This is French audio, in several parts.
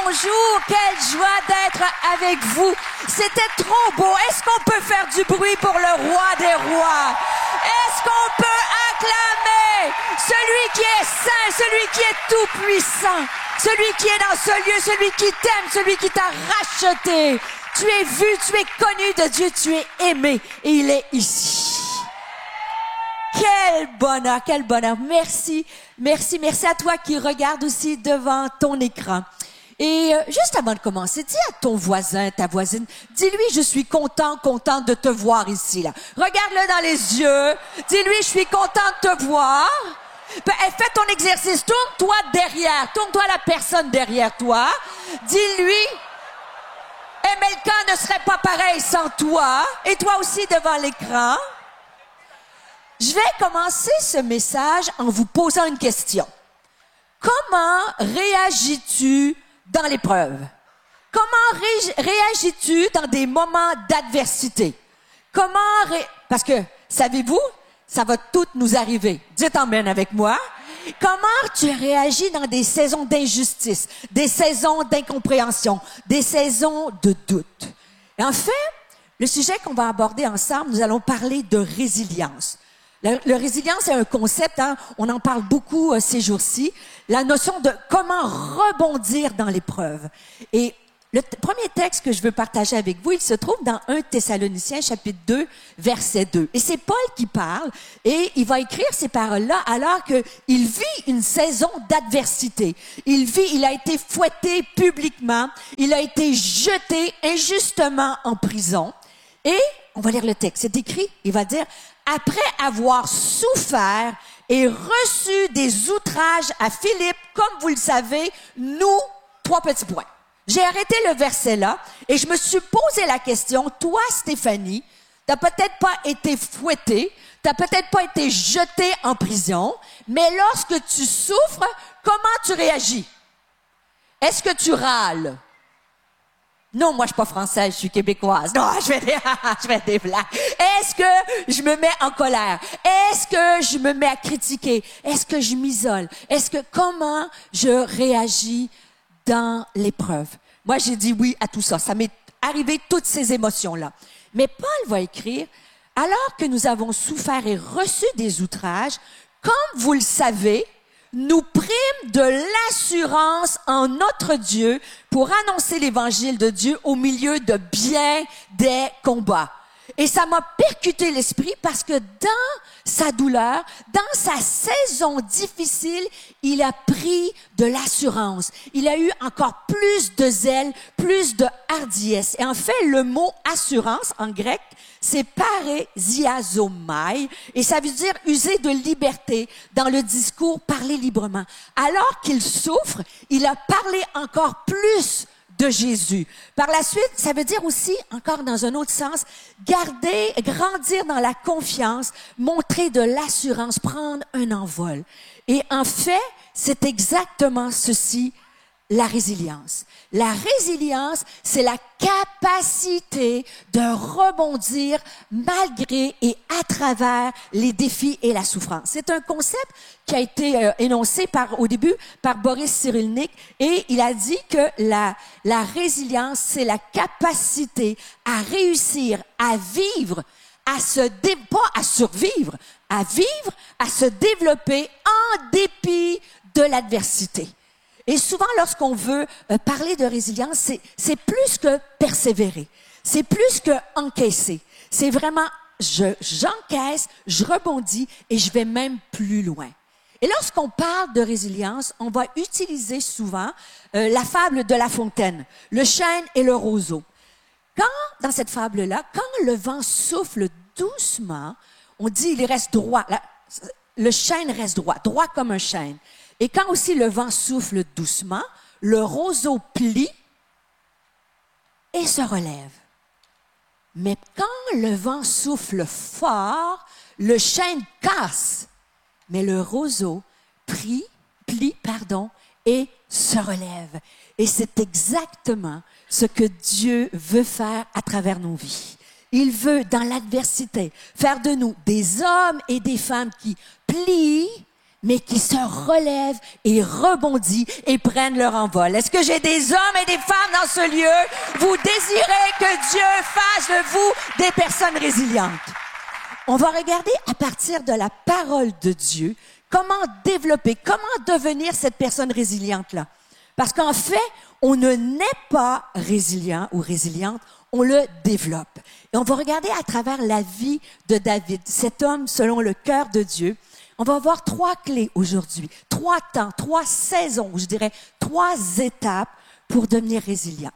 bonjour, quelle joie d'être avec vous. C'était trop beau. Est-ce qu'on peut faire du bruit pour le roi des rois? Est-ce qu'on peut acclamer celui qui est saint, celui qui est tout puissant, celui qui est dans ce lieu, celui qui t'aime, celui qui t'a racheté. Tu es vu, tu es connu de Dieu, tu es aimé et il est ici. Quel bonheur, quel bonheur. Merci, merci, merci à toi qui regarde aussi devant ton écran. Et juste avant de commencer, dis à ton voisin, ta voisine, dis-lui, je suis contente de te voir ici, là. Regarde-le dans les yeux. Dis-lui, je suis contente de te voir. Fais ton exercice. Tourne-toi derrière. Tourne-toi la personne derrière toi. Dis-lui, MLK ne serait pas pareil sans toi. Et toi aussi devant l'écran. Je vais commencer ce message en vous posant une question. Comment réagis-tu dans l'épreuve? Comment réagis-tu dans des moments d'adversité? Parce que, savez-vous, ça va tout nous arriver. Dites amen avec moi. Comment tu réagis dans des saisons d'injustice, des saisons d'incompréhension, des saisons de doute? Et en fait, le sujet qu'on va aborder ensemble, nous allons parler de résilience. Le résilience est un concept, hein, on en parle beaucoup ces jours-ci, la notion de comment rebondir dans l'épreuve. Et le premier texte que je veux partager avec vous, il se trouve dans 1 Thessaloniciens, chapitre 2, verset 2. Et c'est Paul qui parle, et il va écrire ces paroles-là alors qu'il vit une saison d'adversité. Il a été fouetté publiquement, il a été jeté injustement en prison. Et, on va lire le texte, c'est écrit, il va dire... Après avoir souffert et reçu des outrages à Philippe, comme vous le savez, nous, 3 petits points. J'ai arrêté le verset là et je me suis posé la question, toi, Stéphanie, t'as peut-être pas été fouettée, t'as peut-être pas été jetée en prison, mais lorsque tu souffres, comment tu réagis? Est-ce que tu râles? Non, moi, je suis pas française, je suis québécoise. Non, je fais des blagues. Est-ce que je me mets en colère? Est-ce que je me mets à critiquer? Est-ce que je m'isole? Comment je réagis dans l'épreuve? Moi, j'ai dit oui à tout ça. Ça m'est arrivé toutes ces émotions-là. Mais Paul va écrire, alors que nous avons souffert et reçu des outrages, comme vous le savez, nous prîmes de l'assurance en notre Dieu pour annoncer l'évangile de Dieu au milieu de bien des combats. Et ça m'a percuté l'esprit parce que dans sa douleur, dans sa saison difficile, il a pris de l'assurance. Il a eu encore plus de zèle, plus de hardiesse. Et en fait, le mot assurance en grec, c'est parésiazomai, et ça veut dire user de liberté dans le discours, parler librement. Alors qu'il souffre, il a parlé encore plus de Jésus. Par la suite, ça veut dire aussi, encore dans un autre sens, grandir dans la confiance, montrer de l'assurance, prendre un envol. Et en fait, c'est exactement ceci, la résilience. La résilience, c'est la capacité de rebondir malgré et à travers les défis et la souffrance. C'est un concept qui a été énoncé au début par Boris Cyrulnik et il a dit que la résilience, c'est la capacité à réussir, à vivre, pas à survivre, à vivre, à se développer en dépit de l'adversité. Et souvent, lorsqu'on veut parler de résilience, c'est plus que persévérer. C'est plus que encaisser. C'est vraiment, j'encaisse, je rebondis et je vais même plus loin. Et lorsqu'on parle de résilience, on va utiliser souvent la fable de La Fontaine, le chêne et le roseau. Dans cette fable-là, quand le vent souffle doucement, on dit il reste droit. Le chêne reste droit comme un chêne. Et quand aussi le vent souffle doucement, le roseau plie et se relève. Mais quand le vent souffle fort, le chêne casse, mais le roseau plie, et se relève. Et c'est exactement ce que Dieu veut faire à travers nos vies. Il veut, dans l'adversité, faire de nous des hommes et des femmes qui plient, mais qui se relèvent et rebondissent et prennent leur envol. Est-ce que j'ai des hommes et des femmes dans ce lieu? Vous désirez que Dieu fasse de vous des personnes résilientes. On va regarder à partir de la parole de Dieu comment développer, comment devenir cette personne résiliente-là. Parce qu'en fait, on ne naît pas résilient ou résiliente, on le développe. Et on va regarder à travers la vie de David, cet homme selon le cœur de Dieu. On va voir 3 clés aujourd'hui, 3 temps, 3 saisons, je dirais 3 étapes pour devenir résilient.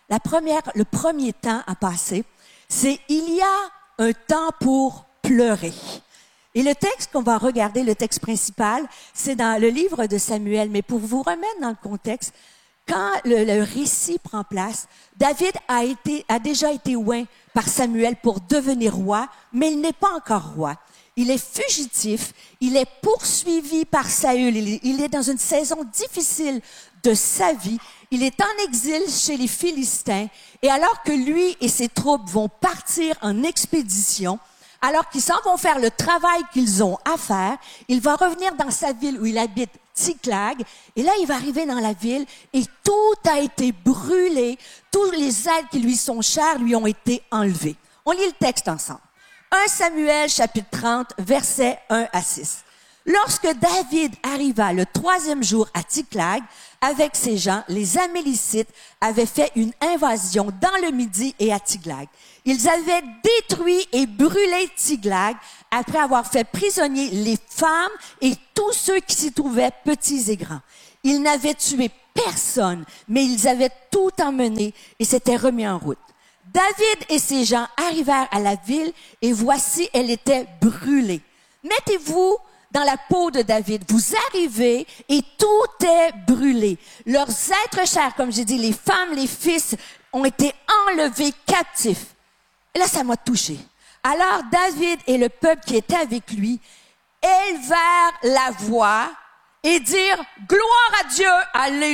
Le premier temps à passer, c'est il y a un temps pour pleurer. Et le texte qu'on va regarder, le texte principal, c'est dans le livre de Samuel. Mais pour vous remettre dans le contexte, quand le récit prend place, David a déjà été oint par Samuel pour devenir roi, mais il n'est pas encore roi. Il est fugitif, il est poursuivi par Saül, il est dans une saison difficile de sa vie, il est en exil chez les Philistins, et alors que lui et ses troupes vont partir en expédition, alors qu'ils s'en vont faire le travail qu'ils ont à faire, il va revenir dans sa ville où il habite, Tsiklag, et là il va arriver dans la ville et tout a été brûlé, tous les aides qui lui sont chères lui ont été enlevés. On lit le texte ensemble. 1 Samuel, chapitre 30, versets 1 à 6. Lorsque David arriva le 3e jour à Tsiklag, avec ses gens, les Amélécites avaient fait une invasion dans le Midi et à Tsiklag. Ils avaient détruit et brûlé Tsiklag après avoir fait prisonnier les femmes et tous ceux qui s'y trouvaient, petits et grands. Ils n'avaient tué personne, mais ils avaient tout emmené et s'étaient remis en route. David et ses gens arrivèrent à la ville et voici, elle était brûlée. Mettez-vous dans la peau de David. Vous arrivez et tout est brûlé. Leurs êtres chers, comme j'ai dit, les femmes, les fils, ont été enlevés captifs. Et là, ça m'a touché. Alors David et le peuple qui était avec lui élevèrent la voix et dirent « Gloire à Dieu, Alléluia ».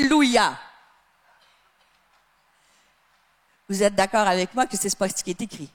Vous êtes d'accord avec moi que c'est pas ce qui est écrit?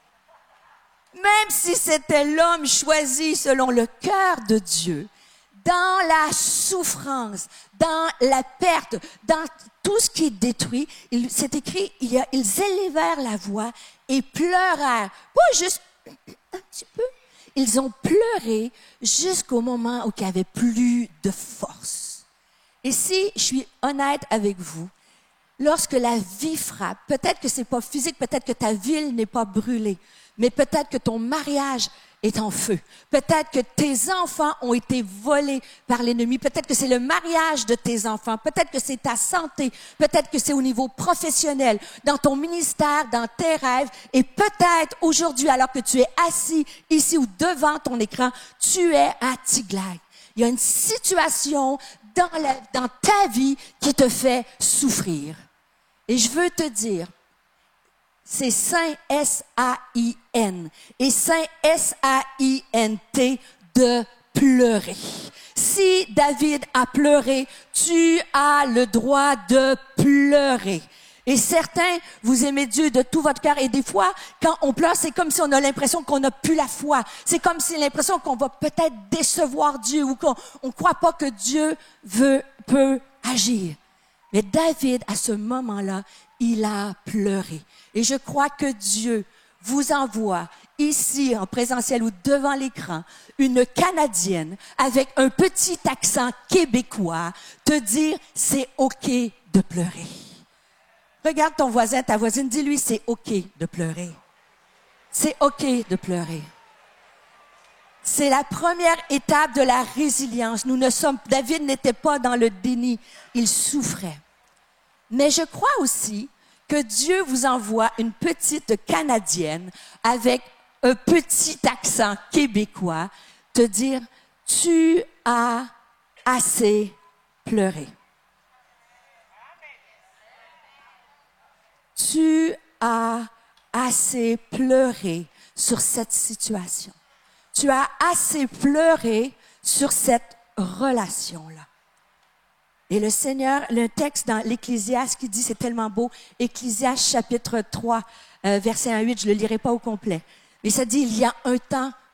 Même si c'était l'homme choisi selon le cœur de Dieu, dans la souffrance, dans la perte, dans tout ce qui est détruit, c'est écrit, ils élevèrent la voix et pleurèrent. Pas juste un petit peu. Ils ont pleuré jusqu'au moment où il n'y avait plus de force. Et si je suis honnête avec vous, lorsque la vie frappe, peut-être que c'est pas physique, peut-être que ta ville n'est pas brûlée, mais peut-être que ton mariage est en feu. Peut-être que tes enfants ont été volés par l'ennemi. Peut-être que c'est le mariage de tes enfants. Peut-être que c'est ta santé. Peut-être que c'est au niveau professionnel, dans ton ministère, dans tes rêves. Et peut-être aujourd'hui, alors que tu es assis ici ou devant ton écran, tu es à Tsiklag. Il y a une situation dans ta vie qui te fait souffrir. Et je veux te dire, c'est saint S-A-I-N et saint S-A-I-N-T de pleurer. Si David a pleuré, tu as le droit de pleurer. Et certains, vous aimez Dieu de tout votre cœur et des fois, quand on pleure, c'est comme si on a l'impression qu'on n'a plus la foi. C'est comme si l'impression qu'on va peut-être décevoir Dieu ou qu'on ne croit pas que Dieu peut agir. Mais David, à ce moment-là, il a pleuré. Et je crois que Dieu vous envoie ici, en présentiel ou devant l'écran, une Canadienne avec un petit accent québécois, te dire, c'est OK de pleurer. Regarde ton voisin, ta voisine, dis-lui, c'est OK de pleurer. C'est OK de pleurer. C'est la première étape de la résilience. David n'était pas dans le déni, il souffrait. Mais je crois aussi que Dieu vous envoie une petite Canadienne avec un petit accent québécois, te dire, tu as assez pleuré. Tu as assez pleuré sur cette situation. Tu as assez pleuré sur cette relation-là. Et le Seigneur, le texte dans l'Ecclésiaste qui dit, c'est tellement beau, Ecclésiaste chapitre 3, verset 1 à 8, je ne le lirai pas au complet. Mais ça dit, il y a un temps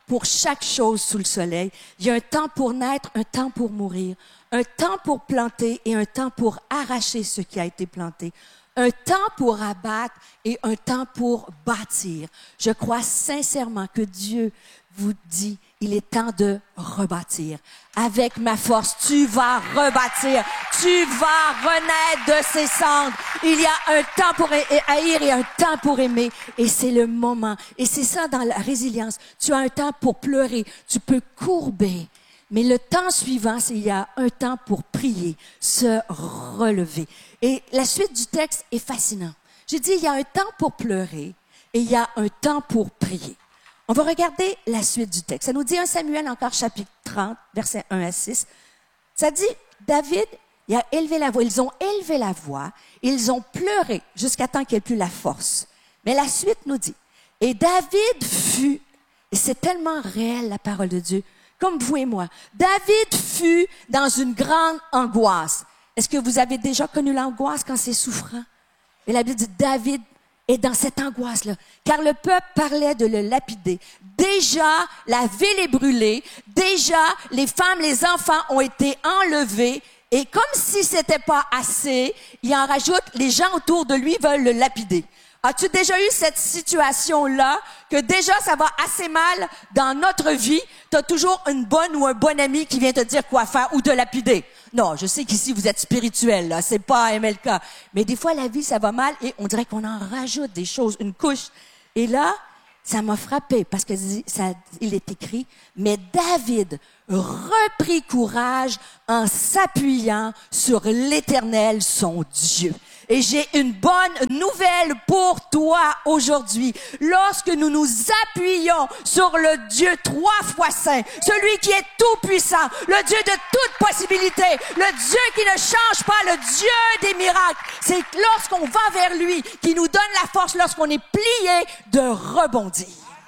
pour chaque chose sous le soleil. Il y a un temps pour naître, un temps pour mourir, un temps pour planter et un temps pour arracher ce qui a été planté, un temps pour abattre et un temps pour bâtir. Je crois sincèrement que Dieu vous dit, il est temps de rebâtir. Avec ma force, tu vas rebâtir. Tu vas renaître de ces cendres. Il y a un temps pour haïr et un temps pour aimer. Et c'est le moment. Et c'est ça dans la résilience. Tu as un temps pour pleurer. Tu peux courber. Mais le temps suivant, c'est il y a un temps pour prier, se relever. Et la suite du texte est fascinante. J'ai dit, il y a un temps pour pleurer et il y a un temps pour prier. On va regarder la suite du texte. Ça nous dit 1 Samuel, encore chapitre 30, versets 1 à 6. Ça dit, David, il a élevé la voix. Ils ont élevé la voix. Ils ont pleuré jusqu'à temps qu'il n'y ait plus la force. Mais la suite nous dit, et David fut, et c'est tellement réel la parole de Dieu, comme vous et moi, David fut dans une grande angoisse. Est-ce que vous avez déjà connu l'angoisse quand c'est souffrant? Et la Bible dit, David est dans cette angoisse-là, car le peuple parlait de le lapider. Déjà, la ville est brûlée. Déjà, les femmes, les enfants ont été enlevés. Et comme si c'était pas assez, il en rajoute, les gens autour de lui veulent le lapider. As-tu déjà eu cette situation-là, que déjà ça va assez mal dans notre vie, tu as toujours une bonne ou un bon ami qui vient te dire quoi faire ou te lapider? Non, je sais qu'ici vous êtes spirituel, là, c'est pas MLK. Mais des fois, la vie, ça va mal et on dirait qu'on en rajoute des choses, une couche. Et là, ça m'a frappé parce que il est écrit, mais David reprit courage en s'appuyant sur l'Éternel, son Dieu. Et j'ai une bonne nouvelle pour toi aujourd'hui. Lorsque nous nous appuyons sur le Dieu 3 fois saint, celui qui est tout puissant, le Dieu de toute possibilité, le Dieu qui ne change pas, le Dieu des miracles, c'est lorsqu'on va vers lui qui nous donne la force, lorsqu'on est plié, de rebondir.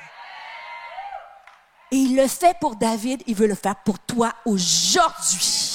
Et il le fait pour David, il veut le faire pour toi aujourd'hui.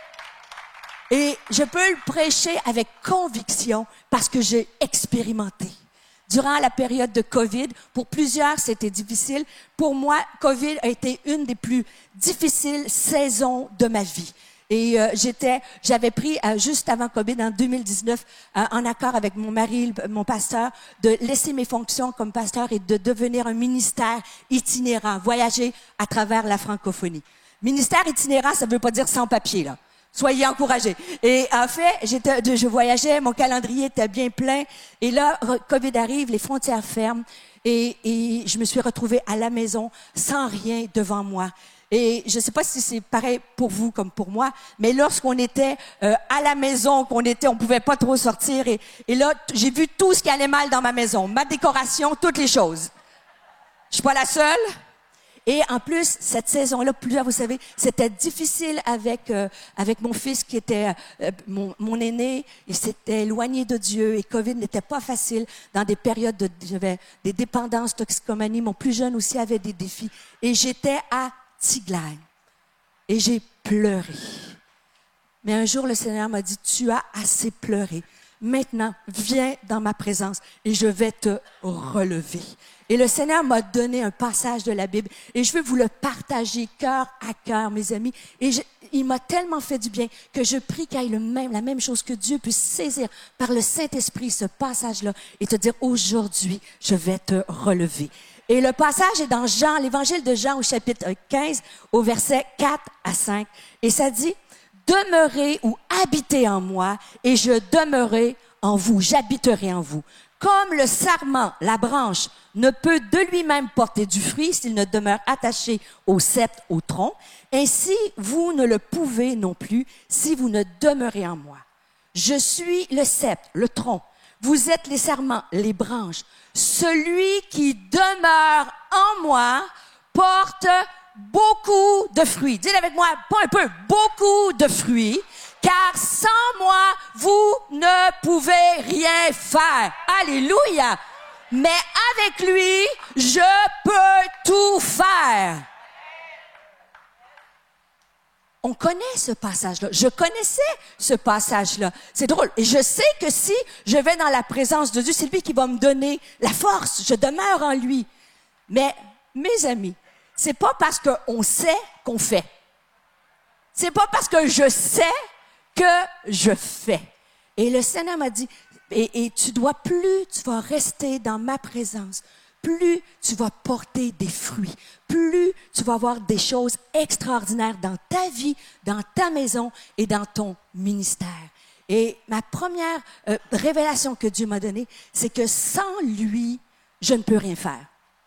Et je peux le prêcher avec conviction parce que j'ai expérimenté. Durant la période de COVID, pour plusieurs, c'était difficile. Pour moi, COVID a été une des plus difficiles saisons de ma vie. Et j'avais pris, juste avant COVID, en 2019, en accord avec mon mari, mon pasteur, de laisser mes fonctions comme pasteur et de devenir un ministère itinérant, voyager à travers la francophonie. Ministère itinérant, ça veut pas dire sans papier, là. Soyez encouragés. Et en fait, je voyageais, mon calendrier était bien plein. Et là, COVID arrive, les frontières ferment. Et je me suis retrouvée à la maison sans rien devant moi. Et je ne sais pas si c'est pareil pour vous comme pour moi, mais lorsqu'on était à la maison, on pouvait pas trop sortir. Et là, j'ai vu tout ce qui allait mal dans ma maison. Ma décoration, toutes les choses. Je suis pas la seule. Et en plus, cette saison-là, plusieurs, vous savez, c'était difficile avec mon fils qui était mon aîné. Il s'était éloigné de Dieu et COVID n'était pas facile dans des périodes j'avais des dépendances, toxicomanie. Mon plus jeune aussi avait des défis. Et j'étais à Tiglagne. Et j'ai pleuré. Mais un jour, le Seigneur m'a dit, tu as assez pleuré. Maintenant, viens dans ma présence et je vais te relever. Et le Seigneur m'a donné un passage de la Bible et je veux vous le partager cœur à cœur, mes amis. Et il m'a tellement fait du bien que je prie qu'il y ait la même chose, que Dieu puisse saisir par le Saint-Esprit ce passage-là et te dire, aujourd'hui, je vais te relever. Et le passage est dans Jean, l'évangile de Jean au chapitre 15, au verset 4 à 5. Et ça dit, demeurez ou habitez en moi et je demeurerai en vous, j'habiterai en vous. Comme le sarment, la branche, ne peut de lui-même porter du fruit s'il ne demeure attaché au cep, au tronc, ainsi vous ne le pouvez non plus si vous ne demeurez en moi. Je suis le cep, le tronc. Vous êtes les sarments, les branches. Celui qui demeure en moi porte beaucoup de fruits. Dites avec moi, pas un peu, beaucoup de fruits. Car sans moi, vous ne pouvez rien faire. Alléluia. Mais avec lui, je peux tout faire. On connaît ce passage-là. Je connaissais ce passage-là. C'est drôle. Et je sais que si je vais dans la présence de Dieu, c'est lui qui va me donner la force. Je demeure en lui. Mais, mes amis, c'est pas parce qu'on sait qu'on fait. C'est pas parce que je sais que je fais. Et le Seigneur m'a dit, et tu dois, plus tu vas rester dans ma présence, plus tu vas porter des fruits, plus tu vas avoir des choses extraordinaires dans ta vie, dans ta maison et dans ton ministère. Et ma première révélation que Dieu m'a donnée, c'est que sans lui, je ne peux rien faire.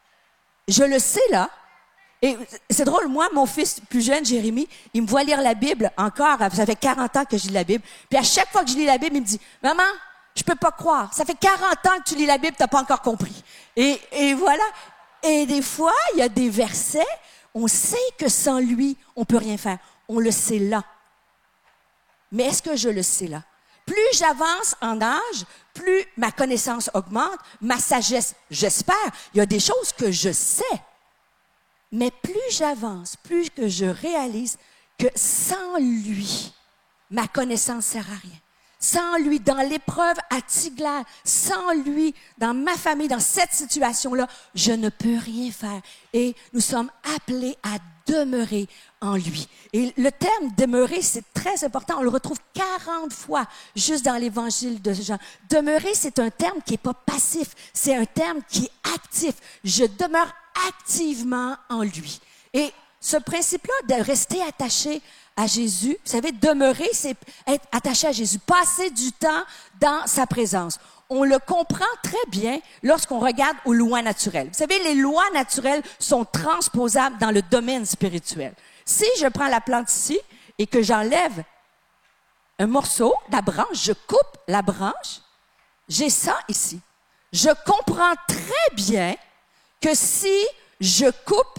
Je le sais là. Et c'est drôle, moi, mon fils plus jeune, Jérémie, il me voit lire la Bible encore. Ça fait 40 ans que je lis la Bible. Puis à chaque fois que je lis la Bible, il me dit, « Maman, je peux pas croire. Ça fait 40 ans que tu lis la Bible, t'as pas encore compris. » Et voilà. Et des fois, il y a des versets, on sait que sans lui, on peut rien faire. On le sait là. Mais est-ce que je le sais là? Plus j'avance en âge, plus ma connaissance augmente, ma sagesse, j'espère. Il y a des choses que je sais. Mais plus j'avance, plus que je réalise que sans lui, ma connaissance sert à rien. Sans lui, dans l'épreuve à Tiglath, sans lui, dans ma famille, dans cette situation-là, je ne peux rien faire. Et nous sommes appelés à demeurer en lui. Et le terme demeurer, c'est très important. On le retrouve 40 fois juste dans l'évangile de Jean. Demeurer, c'est un terme qui n'est pas passif. C'est un terme qui est actif. Je demeure activement en lui. Et ce principe-là de rester attaché à Jésus, vous savez, demeurer, c'est être attaché à Jésus, passer du temps dans sa présence. On le comprend très bien lorsqu'on regarde aux lois naturelles. Vous savez, les lois naturelles sont transposables dans le domaine spirituel. Si je prends la plante ici et que j'enlève un morceau, la branche, je coupe la branche, j'ai ça ici. Je comprends très bien que si je coupe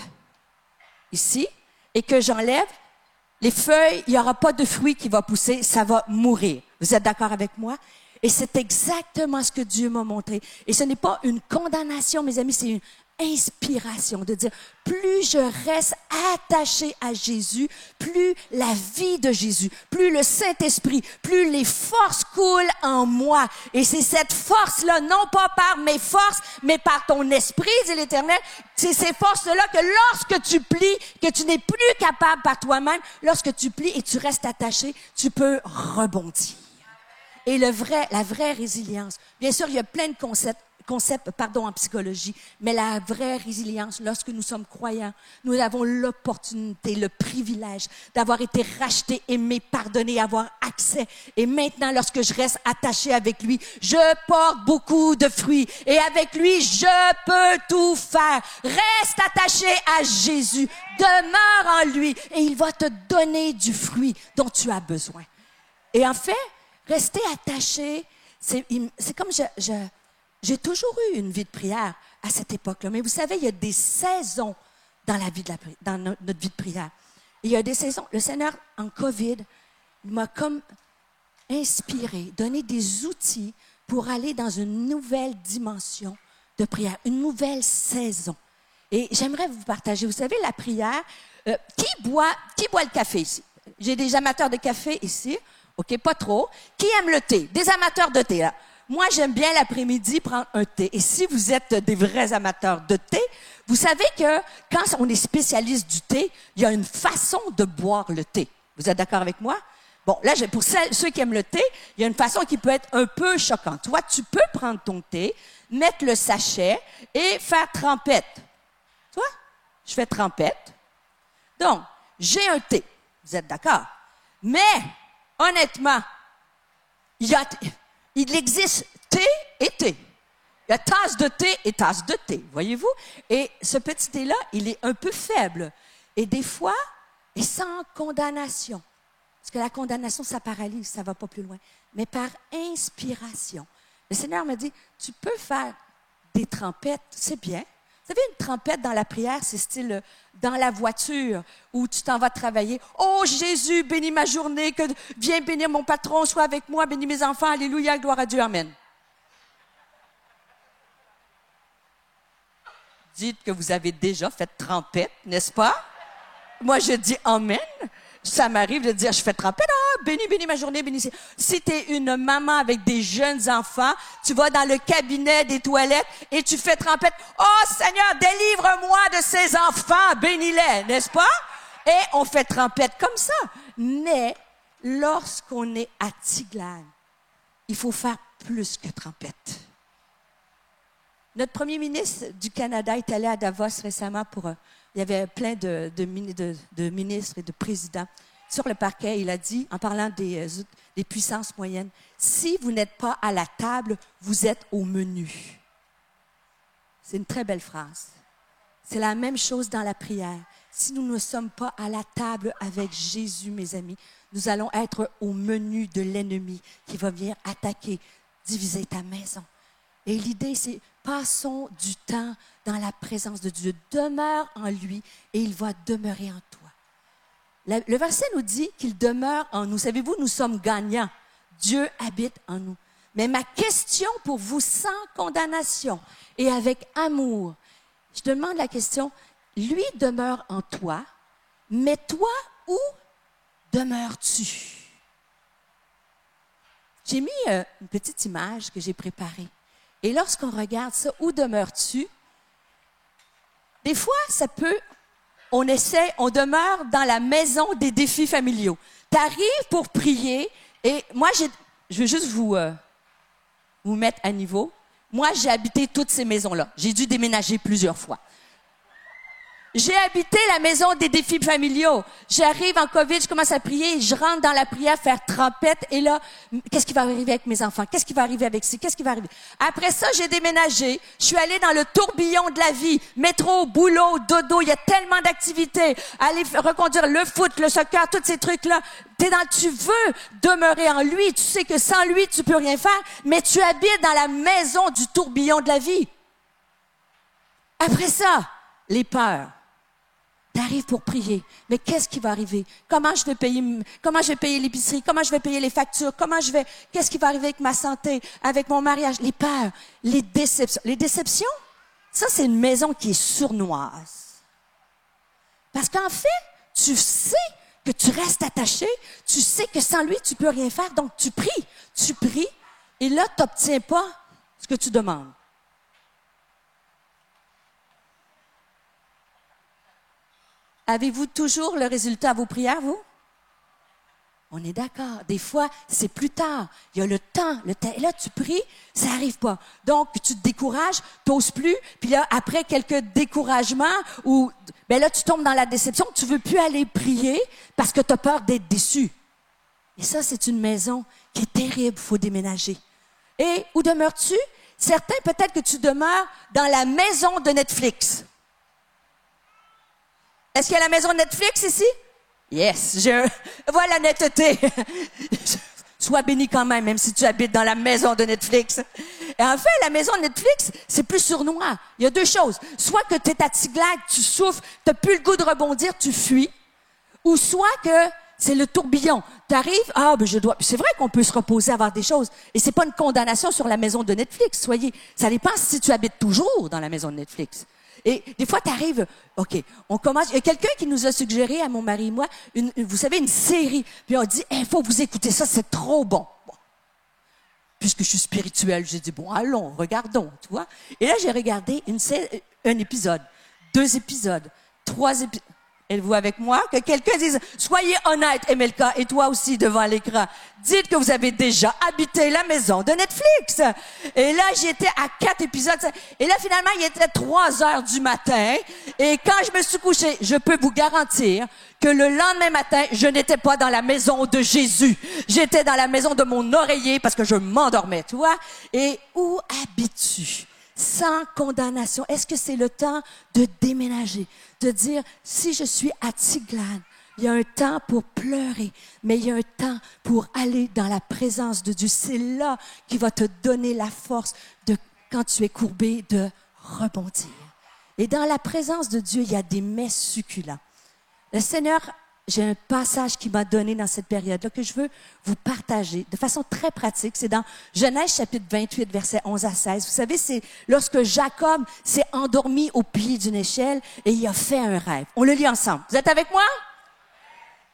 ici et que j'enlève les feuilles, il n'y aura pas de fruit qui va pousser, ça va mourir. Vous êtes d'accord avec moi? Et c'est exactement ce que Dieu m'a montré. Et ce n'est pas une condamnation, mes amis, c'est une inspiration de dire, plus je reste attaché à Jésus, plus la vie de Jésus, plus le Saint-Esprit, plus les forces coulent en moi. Et c'est cette force-là, non pas par mes forces, mais par ton esprit, dit l'Éternel. C'est ces forces-là que lorsque tu plies, que tu n'es plus capable par toi-même, lorsque tu plies et tu restes attaché, tu peux rebondir. Et la vraie résilience, bien sûr, il y a plein de concepts en psychologie, mais la vraie résilience, lorsque nous sommes croyants, nous avons l'opportunité, le privilège d'avoir été rachetés, aimés, pardonnés, avoir accès. Et maintenant, lorsque je reste attaché avec lui, je porte beaucoup de fruits. Et avec lui, je peux tout faire. Reste attaché à Jésus, demeure en lui, et il va te donner du fruit dont tu as besoin. Et en fait, rester attaché, c'est comme j'ai toujours eu une vie de prière à cette époque-là. Mais vous savez, il y a des saisons dans notre vie de prière. Et il y a des saisons. Le Seigneur, en COVID, il m'a comme inspiré, donné des outils pour aller dans une nouvelle dimension de prière, une nouvelle saison. Et j'aimerais vous partager. Vous savez, la prière, qui boit le café ici? J'ai des amateurs de café ici. OK, pas trop. Qui aime le thé? Des amateurs de thé, là. Moi, j'aime bien l'après-midi prendre un thé. Et si vous êtes des vrais amateurs de thé, vous savez que quand on est spécialiste du thé, il y a une façon de boire le thé. Vous êtes d'accord avec moi? Bon, là, pour ceux qui aiment le thé, il y a une façon qui peut être un peu choquante. Toi, tu peux prendre ton thé, mettre le sachet et faire trempette. Tu vois? Je fais trempette. Donc, j'ai un thé. Vous êtes d'accord? Mais, honnêtement, il existe thé et thé. Il y a tasse de thé et tasse de thé, voyez-vous? Et ce petit thé-là, il est un peu faible. Et des fois, et sans condamnation, parce que la condamnation, ça paralyse, ça ne va pas plus loin, mais par inspiration. Le Seigneur m'a dit, tu peux faire des trempettes, c'est bien. Vous savez, une trempette dans la prière, c'est style dans la voiture où tu t'en vas travailler. Oh Jésus, bénis ma journée, que viens bénir mon patron, sois avec moi, bénis mes enfants, alléluia, gloire à Dieu, amen. Dites que vous avez déjà fait trempette, n'est-ce pas? Moi, je dis amen. Ça m'arrive de dire, je fais trompette, bénis ma journée, bénis. Si t'es une maman avec des jeunes enfants, tu vas dans le cabinet des toilettes et tu fais trompette. Oh Seigneur, délivre-moi de ces enfants, bénis-les, n'est-ce pas? Et on fait trompette comme ça. Mais lorsqu'on est à Tiglath, il faut faire plus que trompette. Notre premier ministre du Canada est allé à Davos récemment il y avait plein de ministres et de présidents. Sur le parquet, il a dit, en parlant des puissances moyennes, si vous n'êtes pas à la table, vous êtes au menu. C'est une très belle phrase. C'est la même chose dans la prière. Si nous ne sommes pas à la table avec Jésus, mes amis, nous allons être au menu de l'ennemi qui va venir attaquer, diviser ta maison. Et l'idée, c'est passons du temps dans la présence de Dieu. Demeure en lui et il va demeurer en toi. Le verset nous dit qu'il demeure en nous. Savez-vous, nous sommes gagnants. Dieu habite en nous. Mais ma question pour vous, sans condamnation et avec amour, je demande la question, lui demeure en toi, mais toi, où demeures-tu? J'ai mis une petite image que j'ai préparée. Et lorsqu'on regarde ça, où demeures-tu? Des fois, on demeure dans la maison des défis familiaux. Tu arrives pour prier, et moi, je veux juste vous mettre à niveau. Moi, j'ai habité toutes ces maisons-là. J'ai dû déménager plusieurs fois. J'ai habité la maison des défis familiaux. J'arrive en COVID, je commence à prier, je rentre dans la prière, faire trompette, et là, qu'est-ce qui va arriver avec mes enfants? Qu'est-ce qui va arriver avec ci? Qu'est-ce qui va arriver? Après ça, j'ai déménagé. Je suis allée dans le tourbillon de la vie. Métro, boulot, dodo, il y a tellement d'activités. Aller reconduire le foot, le soccer, tous ces trucs-là. Tu veux demeurer en lui. Tu sais que sans lui, tu peux rien faire, mais tu habites dans la maison du tourbillon de la vie. Après ça, les peurs. T'arrives pour prier, mais qu'est-ce qui va arriver? Comment je vais payer l'épicerie? Comment je vais payer les factures? Qu'est-ce qui va arriver avec ma santé, avec mon mariage? Les peurs, les déceptions. Les déceptions, ça, c'est une maison qui est sournoise. Parce qu'en fait, tu sais que tu restes attaché, tu sais que sans lui, tu peux rien faire, donc tu pries, et là, tu n'obtiens pas ce que tu demandes. Avez-vous toujours le résultat à vos prières, vous? On est d'accord. Des fois, c'est plus tard. Il y a le temps. Et là, tu pries, ça n'arrive pas. Donc, tu te décourages, tu n'oses plus. Puis là, après quelques découragements, là, tu tombes dans la déception. Tu ne veux plus aller prier parce que tu as peur d'être déçu. Et ça, c'est une maison qui est terrible. Il faut déménager. Et où demeures-tu? Certains, peut-être que tu demeures dans la maison de Netflix. Est-ce qu'il y a la maison de Netflix ici? Yes, voilà la netteté. Sois béni quand même si tu habites dans la maison de Netflix. Et en fait, la maison de Netflix, c'est plus sournois. Il y a deux choses. Soit que tu es à Tiglath, tu souffres, tu n'as plus le goût de rebondir, tu fuis. Ou soit que c'est le tourbillon. Tu arrives, c'est vrai qu'on peut se reposer, avoir des choses. Et c'est pas une condamnation sur la maison de Netflix. Ça dépend si tu habites toujours dans la maison de Netflix. Et des fois, tu arrives, OK, on commence. Il y a quelqu'un qui nous a suggéré, à mon mari et moi, vous savez, une série. Puis on dit, il faut vous écouter ça, c'est trop bon. Puisque je suis spirituelle, j'ai dit, bon, allons, regardons, tu vois. Et là, j'ai regardé un épisode, 2 épisodes, 3 épisodes. Êtes-vous avec moi? Que quelqu'un dise, soyez honnête, Emelka, et toi aussi devant l'écran. Dites que vous avez déjà habité la maison de Netflix. Et là, j'étais à 4 épisodes. Et là, finalement, il était 3 heures du matin. Et quand je me suis couchée, je peux vous garantir que le lendemain matin, je n'étais pas dans la maison de Jésus. J'étais dans la maison de mon oreiller parce que je m'endormais, tu vois. Et où habites-tu? Sans condamnation. Est-ce que c'est le temps de déménager? De dire, si je suis à Tiglath, il y a un temps pour pleurer, mais il y a un temps pour aller dans la présence de Dieu. C'est là qui va te donner la force quand tu es courbé, de rebondir. Et dans la présence de Dieu, il y a des mets succulents. Le Seigneur, j'ai un passage qu'il m'a donné dans cette période-là que je veux vous partager de façon très pratique. C'est dans Genèse chapitre 28, versets 11 à 16. Vous savez, c'est lorsque Jacob s'est endormi au pied d'une échelle et il a fait un rêve. On le lit ensemble. Vous êtes avec moi?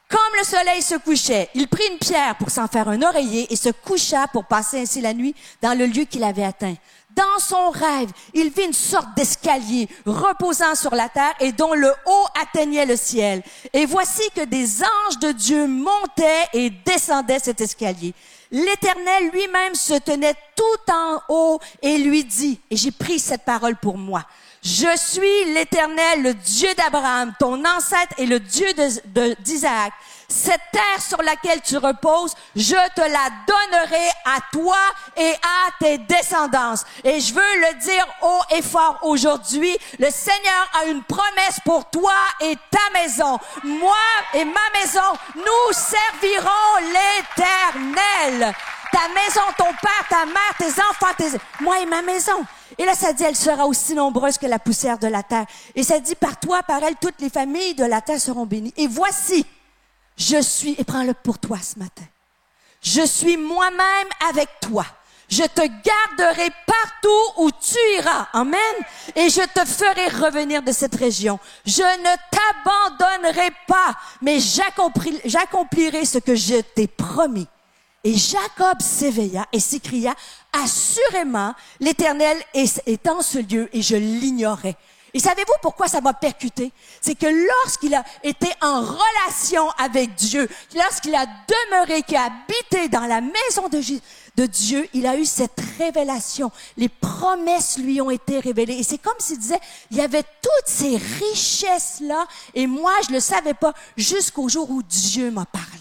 Comme le soleil se couchait, il prit une pierre pour s'en faire un oreiller et se coucha pour passer ainsi la nuit dans le lieu qu'il avait atteint. Dans son rêve, il vit une sorte d'escalier reposant sur la terre et dont le haut atteignait le ciel. Et voici que des anges de Dieu montaient et descendaient cet escalier. L'Éternel lui-même se tenait tout en haut et lui dit, et j'ai pris cette parole pour moi, « Je suis l'Éternel, le Dieu d'Abraham, ton ancêtre et le Dieu d'Isaac. Cette terre sur laquelle tu reposes, je te la donnerai à toi et à tes descendants. » Et je veux le dire haut et fort aujourd'hui, le Seigneur a une promesse pour toi et ta maison. Moi et ma maison, nous servirons l'Éternel. Ta maison, ton père, ta mère, tes enfants, moi et ma maison. Et là, ça dit, elle sera aussi nombreuse que la poussière de la terre. Et ça dit, par toi, par elle, toutes les familles de la terre seront bénies. Et voici, je suis, et prends-le pour toi ce matin, je suis moi-même avec toi. Je te garderai partout où tu iras. Amen. Et je te ferai revenir de cette région. Je ne t'abandonnerai pas, mais j'accomplirai ce que je t'ai promis. Et Jacob s'éveilla et s'écria, « Assurément, l'Éternel est en ce lieu et je l'ignorais. » Et savez-vous pourquoi ça m'a percuté? C'est que lorsqu'il a été en relation avec Dieu, lorsqu'il a demeuré, qu'il a habité dans la maison de Dieu, il a eu cette révélation. Les promesses lui ont été révélées. Et c'est comme s'il disait, il y avait toutes ces richesses-là et moi, je ne le savais pas jusqu'au jour où Dieu m'a parlé.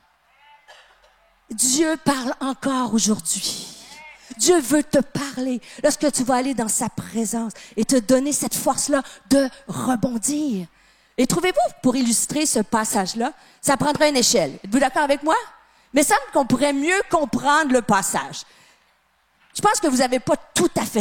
Dieu parle encore aujourd'hui. Dieu veut te parler lorsque tu vas aller dans sa présence et te donner cette force-là de rebondir. Et trouvez-vous, pour illustrer ce passage-là, ça prendrait une échelle. Êtes-vous d'accord avec moi? Mais il semble qu'on pourrait mieux comprendre le passage. Je pense que vous n'avez pas tout à fait